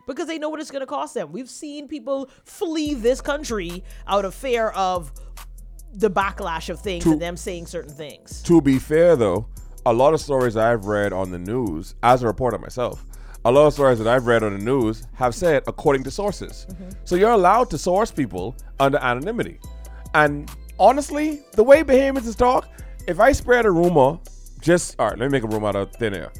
because they know what it's going to cost them. We've seen people flee this country out of fear of the backlash of things and them saying certain things. To be fair, though, a lot of stories I've read on the news, as a reporter myself, a lot of stories that I've read on the news have said according to sources. So you're allowed to source people under anonymity. And honestly, the way Bahamians is talk, if I spread a rumor, all right, let me make a rumor out of thin air.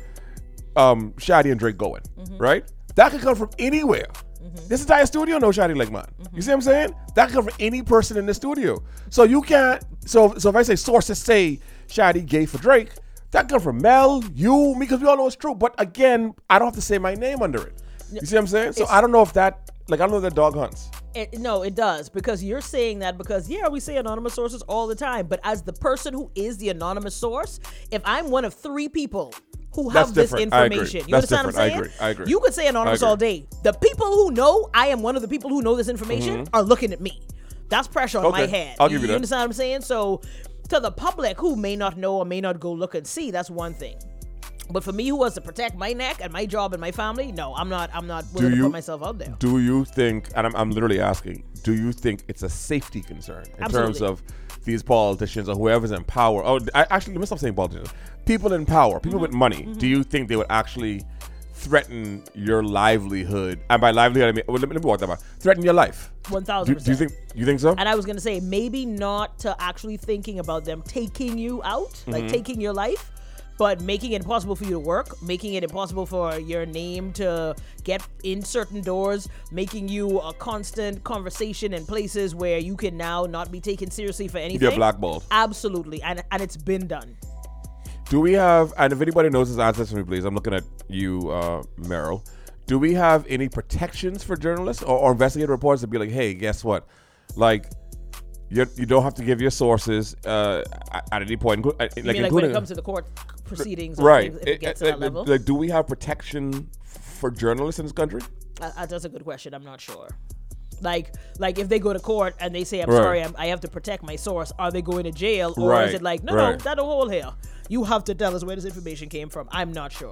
Shadi and Drake going, right? That could come from anywhere. This entire studio knows Shadi like mine. You see what I'm saying? That could come from any person in the studio. So you can't, so if I say sources say Shadi gay for Drake, that could come from Mel, you, me, because we all know it's true. But again, I don't have to say my name under it. You see what I'm saying? So I don't know if that, I don't know if that dog hunts. No, it does, because you're saying that because, we say anonymous sources all the time, but as the person who is the anonymous source, if I'm one of 3 people who have this information, you understand what I'm saying? I agree. You could say anonymous all day. The people who know I am one of the people who know this information are looking at me. That's pressure on my head. I'll give you that. You understand what I'm saying? So to the public who may not know or may not go look and see, that's one thing. But for me, who wants to protect my neck and my job and my family, no, I'm not willing to put myself out there. Do you think, and I'm literally asking, do you think it's a safety concern in terms of these politicians or whoever's in power? Oh, actually, let me stop saying politicians. People in power, people with money. Do you think they would actually threaten your livelihood? And by livelihood, I mean, let me walk that back. Threaten your life. 1,000%. Do you think so? And I was going to say, maybe not to actually thinking about them taking you out, like taking your life, but making it impossible for you to work, making it impossible for your name to get in certain doors, making you a constant conversation in places where you can now not be taken seriously for anything. You're blackballed. Absolutely. And it's been done. Do we have, and if anybody knows this, answer for me, please. I'm looking at you, Meryl. Do we have any protections for journalists or investigative reporters to be like, hey, guess what? You don't have to give your sources at any point. You mean like when it comes to the court proceedings, right? If it gets to that level. Do we have protection for journalists in this country? That's a good question. I'm not sure. Like if they go to court and they say, I'm sorry, I have to protect my source, are they going to jail? Or is it like, no, that don't hold here. You have to tell us where this information came from. I'm not sure.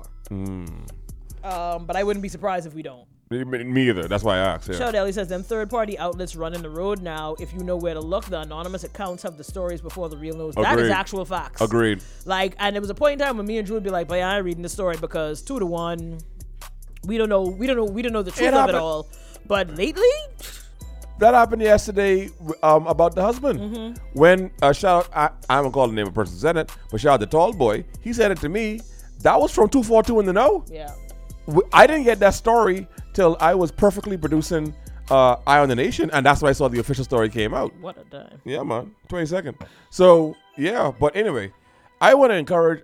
But I wouldn't be surprised if we don't. Me either. That's why I asked. Yeah. Shout Ellie says, them third-party outlets running the road now. If you know where to look, the anonymous accounts have the stories before the real news. Agreed. That is actual facts. Agreed. And there was a point in time when me and Drew would be like, but I ain't reading the story because 2-1, we don't know the truth of it all. But lately, that happened yesterday about the husband. When shout out, I haven't called the name of the person who said it, but shout out the tall boy. He said it to me. That was from 242 in the know. Yeah. I didn't get that story till I was perfectly producing Eye on the Nation, and that's when I saw the official story came out. What a time. Yeah, man. 22nd. So, yeah. But anyway, I want to encourage.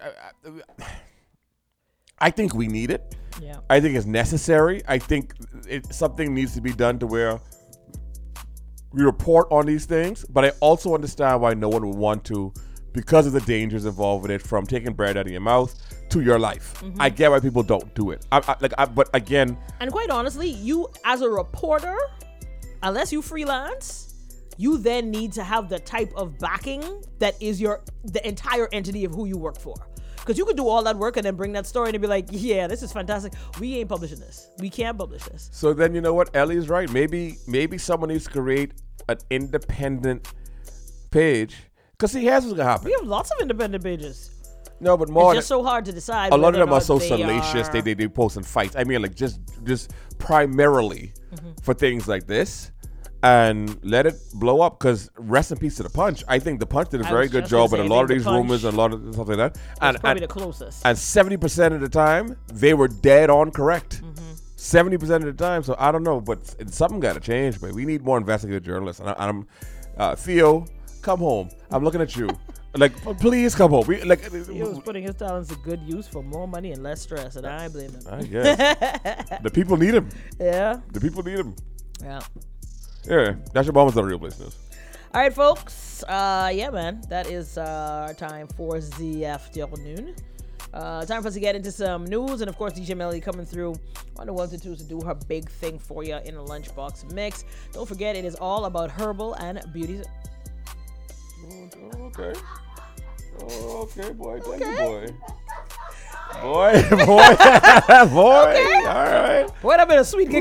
I think we need it. Yeah. I think it's necessary. I think something needs to be done to where we report on these things, but I also understand why no one would want to, because of the dangers involved with it, from taking bread out of your mouth to your life. I get why people don't do it. But again, and quite honestly, you as a reporter, unless you freelance, you then need to have the type of backing that is the entire entity of who you work for. Because you could do all that work and then bring that story and be like, yeah, this is fantastic. We ain't publishing this. We can't publish this. So then, you know what? Ellie's right. Maybe someone needs to create an independent page. Because see, here's what's going to happen. We have lots of independent pages. No, but more. It's just so hard to decide. A lot of them are so salacious. They post in fights. I mean, like just primarily for things like this, and let it blow up. Because rest in peace to the Punch. I think the Punch did a very good job, but a lot of these rumors and a lot of stuff like that. And probably the closest. And 70% of the time, they were dead on correct. 70% of the time. So I don't know, but something got to change. But we need more investigative journalists. And I'm Theo, come home. I'm looking at you. Like, please come home. He was putting his talents to good use for more money and less stress, and I ain't blaming him. I guess. The people need him. Yeah. The people need him. Yeah. Yeah. That's your Obama's not real place news. All right, folks. Yeah, man. That is our time for the afternoon. Time for us to get into some news, and of course, DJ Melody coming through on the 1 to 2 to do her big thing for you in a lunchbox mix. Don't forget, it is all about herbal and beauty. Okay. Okay, boy. Thank you, boy. Boy. Boy. Okay. All right. Boy, that been a sweet gig.